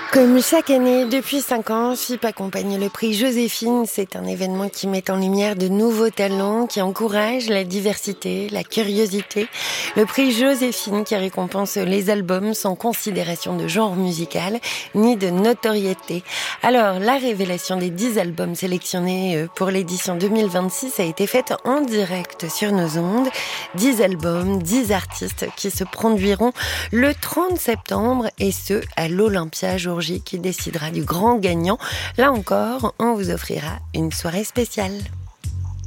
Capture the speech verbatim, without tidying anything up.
Comme chaque année, depuis cinq ans, F I P accompagne le prix Joséphine. C'est un événement qui met en lumière de nouveaux talents, qui encourage la diversité, la curiosité. Le prix Joséphine qui récompense les albums sans considération de genre musical ni de notoriété. Alors, la révélation des dix albums sélectionnés pour l'édition deux mille vingt-six a été faite en direct sur nos ondes. dix albums, dix artistes qui se produiront le trente septembre et ce, à l'Olympia Jour J qui décidera du grand gagnant. Là encore, on vous offrira une soirée spéciale.